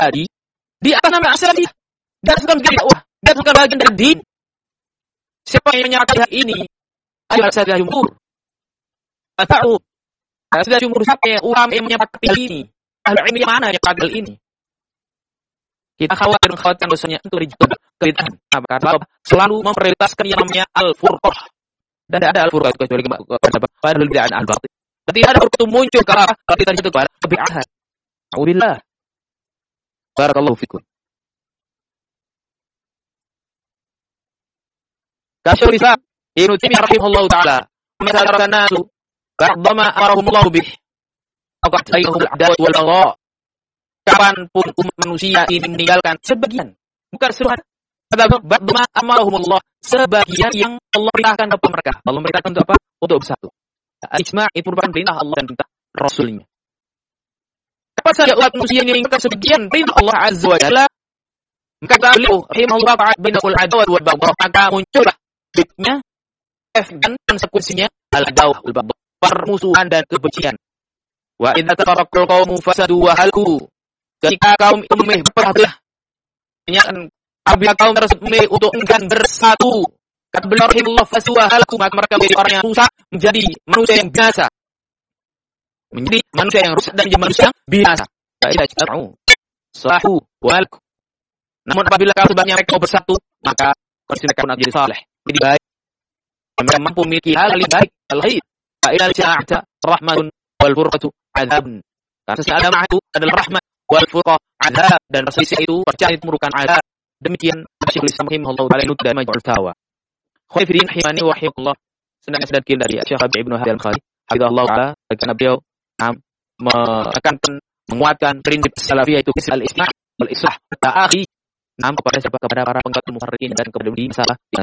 terjadi di atas nama Salafiyah. Dan bukan dakwah, dan bukan bagian dari din. Siapa yang menyatakan ini? Ayo saja jumhur. Atau sudah jumhur siapa ulama yang menyatakan hal ini? Ahli ilmu yang mana yang katakan ini? Kita khawatirkan dosanya itu dijatuhkan kebid'ahan. Karena selalu memprioritaskan yang namanya al-furqah. Dan tidak ada al-furqah kecuali pada bid'ah al-batil. Tapi ada furqah itu muncul kalau kita jatuh kepada kebid'ahan. A'udzubillah. Barakallahu fikum. Kasyul Islam Ibnu Taimiyah rahimahullahu taala mengatakan nasu ba'dama amarahumullahu bih faqad ayyuhul adawat wal bagha. Kapanpun umat manusia ini meninggalkan sebagian, bukan seluruh, tetapi ba'dama amarahumullah, sebagian yang Allah perintahkan kepada mereka. Allah perintahkan untuk apa? Untuk bersatu. Al-ijma' itu merupakan perintah Allah dan perintah Rasulnya. Kapan saja umat manusia ini meninggalkan sebagian perintah Allah Azza wa Jalla, maka beliau rahimahullah ta'ala bainal adawat wal bagha, maka muncullah fitnah dan konsekuensinya al-adawah wal bagha, permusuhan dan kebencian. Wa idza tafarraqal qaumu fasadu wa halku, ketika kaum itu memilih berperang belah, apabila kaum tersebut memilih untuk enggan bersatu, kata beliau rahimahullah fasadu wa halku, maka mereka menjadi orang yang rusak, menjadi manusia yang binasa, menjadi manusia yang rusak dan menjadi manusia yang binasa. Fa idza ijtama'u salahu wa halku. Namun apabila kaum sebenarnya mereka bersatu, maka kondisi mereka pun menjadi saleh, jadi baik. Mereka mampu memiliki hal yang baik, al-khair. Fa idza ja'ata rahmatun wal furqatu adzabun. Karena sesama itu adalah rahmat, wal furqah adzab, dan perselisihan itu percaya itu merupakan adzab. Demikian Syekhul Islam rahimahullah taala itu dan Majmu'ul Fatawa. Khaifirin himani wa hiyakullah. Sedangkan sedikit dari Syekh Abi Ibnu Hadi Al-Khali, hafizahullah taala, karena beliau akan menguatkan prinsip salafiyah itu al-islah wal islah ta'akhi. Kepada siapa? Kepada para pengkatul mufarriqin dan kepada di masalah